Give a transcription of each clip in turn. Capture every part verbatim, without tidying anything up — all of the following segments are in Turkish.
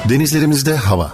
Denizlerimizde hava.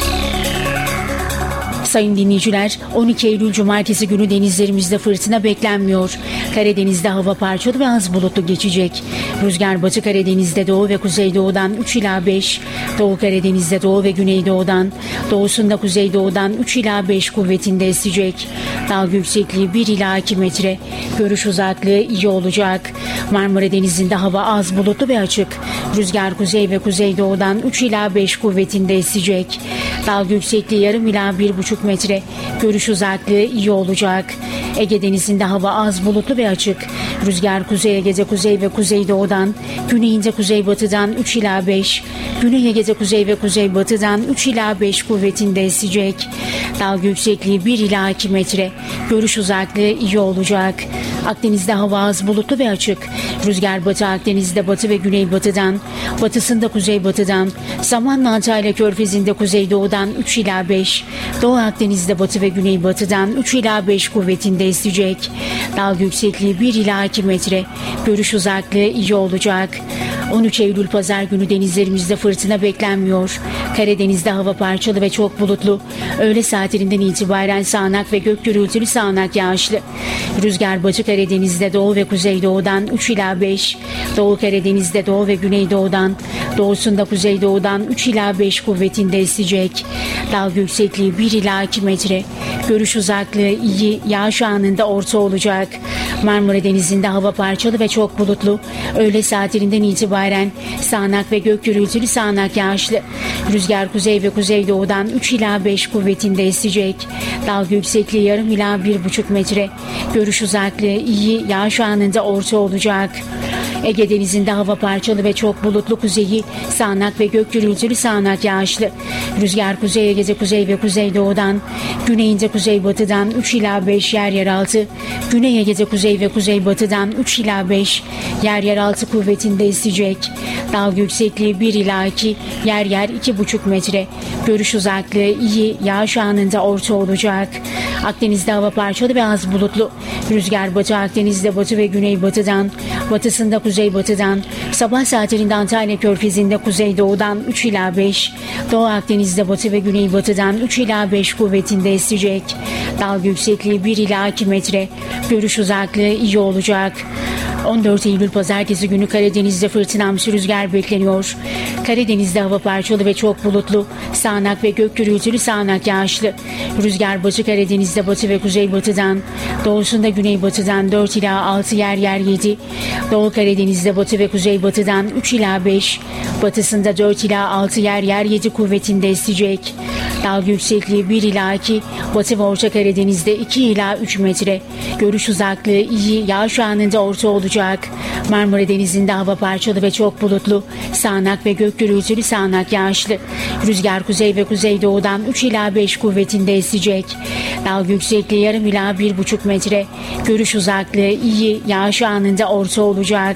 Sayın dinleyiciler, on iki Eylül Cumartesi günü denizlerimizde fırtına beklenmiyor. Karadeniz'de hava parçalı ve az bulutlu geçecek. Rüzgar Batı Karadeniz'de doğu ve kuzeydoğudan üç ila beş, Doğu Karadeniz'de doğu ve güneydoğudan, doğusunda kuzeydoğudan üç ila beş kuvvetinde esecek. Dalga yüksekliği bir ila iki metre. Görüş uzaklığı iyi olacak. Marmara Denizi'nde hava az bulutlu ve açık. Rüzgar kuzey ve kuzeydoğudan üç ila beş kuvvetinde esecek. Dalga yüksekliği yarım ila bir buçuk metre. Görüş uzaklığı iyi olacak. Ege Denizi'nde hava az bulutlu ve açık. Rüzgar Kuzey Ege'de kuzey ve kuzeydoğudan, güneyinde kuzeybatıdan üç ila beş, Güney Ege'de kuzey ve kuzeybatıdan üç ila beş kuvvetinde esecek. Dalga yüksekliği bir ila iki metre. Görüş uzaklığı iyi olacak. Akdeniz'de hava az bulutlu ve açık. Rüzgar Batı Akdeniz'de batı ve güneybatıdan, batısında kuzeybatıdan, zamanla Antalya Körfezi'nde kuzeydoğudan üç ila beş, Doğu Akdeniz'de batı ve güneybatıdan üç ila beş kuvvetinde esecek. Dalga yüksekliği bir ila iki metre. Görüş uzaklığı iyi olacak. on üç Eylül Pazar günü denizlerimizde fırtına beklenmiyor. Karadeniz'de hava parçalı ve çok bulutlu. Öğle saatlerinden itibaren sağanak ve gök gürültülü sağanak yağışlı. Rüzgar Batı Karadeniz'de doğu ve kuzeydoğudan üç ila beş, Doğu Karadeniz'de doğu ve güneydoğudan, doğusunda kuzeydoğudan üç ila beş kuvvetinde esecek. Dalga yüksekliği bir ila iki metre. Görüş uzaklığı iyi, yağış anında orta olacak. Marmara Denizi'nde hava parçalı ve çok bulutlu. Öğle saatlerinden itibaren sağanak ve gök gürültülü sağanak yağışlı. Rüzgar kuzey ve kuzeydoğudan üç ila beş kuvvetinde esecek. Dalga yüksekliği yarım ila bir buçuk metre. Görüş uzaklığı iyi, yağış anında orta olacak. Ege Denizi'nde hava parçalı ve çok bulutlu, kuzeyi sağanak ve gök gürültülü sağanak yağışlı. Rüzgar Kuzey Ege'de kuzey ve kuzeydoğudan, güneyinde kuzeybatıdan üç ila beş, yer yer altı, Güney Ege'de kuzey ve kuzeybatıdan üç ila beş, yer yer altı kuvvetinde esecek. Dalga yüksekliği bir ila iki, yer yer iki buçuk metre. Görüş uzaklığı iyi, yağış anında orta olacak. Akdeniz'de hava parçalı ve az bulutlu. Rüzgar Batı Akdeniz'de batı ve güneybatıdan, batısında kuzeybatıdan, sabah saatlerinde Antalya Körfezi'nde kuzeydoğudan üç ila beş, Doğu Akdeniz'de batı ve güneybatıdan üç ila beş kuvvetinde esecek. Dalga yüksekliği bir ila iki metre. Görüş uzaklığı iyi olacak. on dört Eylül Pazartesi günü Karadeniz'de fırtınamsı rüzgar bekleniyor. Karadeniz'de hava parçalı ve çok bulutlu. Sağanak ve gök gürültülü sağanak yağışlı. Rüzgar Batı Karadeniz'de batı ve kuzeybatıdan, doğusunda güneybatıdan dört ila altı, yer yer yedi. Doğu Karadeniz'de batı ve kuzeybatıdan üç ila beş, batısında dört ila altı, yer yer yedi kuvvetinde esecek. Dalga yüksekliği bir ila iki, Batı ve Orta Karadeniz'de iki ila üç metre. Görüş uzaklığı iyi, yağış anında orta olacak. Marmara Denizi'nde hava parçalı ve çok bulutlu. Sağanak ve gök gürültülü sağanak yağışlı. Rüzgar kuzey ve kuzeydoğudan üç ila beş kuvvetinde esecek. Dalga yüksekliği yarım ila bir buçuk metre. Görüş uzaklığı iyi, yağış anında orta olacak.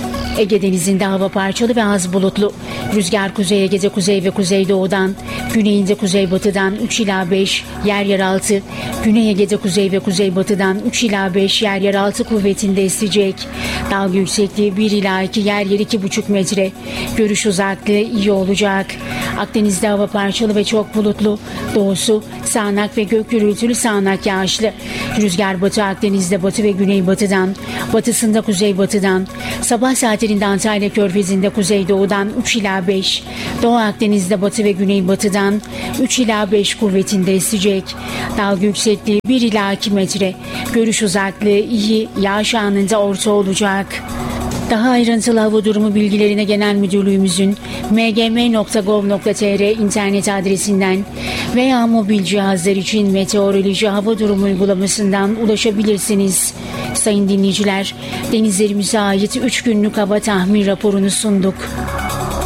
Ege Denizi'nde hava parçalı ve az bulutlu. Rüzgar Kuzey Ege'de kuzey ve kuzeydoğudan, güneyinde kuzeybatıdan üç ila beş, yer yer altı, Güney Ege'de kuzey ve kuzeybatıdan üç ila beş, yer yer altı kuvvetinde esecek. Dalga yüksekliği bir ila iki, yer yer iki buçuk metre. Görüş uzaklığı iyi olacak. Akdeniz'de hava parçalı ve çok bulutlu. Doğusu sağanak ve gök gürültülü sağanak yağışlı. Rüzgar Batı Akdeniz'de batı ve güneybatıdan, batısında kuzeybatıdan, sabah saatlerinde Antalya Körfezi'nde kuzeydoğudan üç ila beş, Doğu Akdeniz'de batı ve güneybatıdan üç ila beş kuvvetinde esecek. Dalga yüksekliği bir ila iki metre. Görüş uzaklığı iyi, yağış anında orta olacak. Daha ayrıntılı hava durumu bilgilerine Genel Müdürlüğümüzün m g m nokta gov nokta t r internet adresinden veya mobil cihazlar için meteoroloji hava durumu uygulamasından ulaşabilirsiniz. Sayın dinleyiciler, denizlerimize ait üç günlük hava tahmin raporunu sunduk.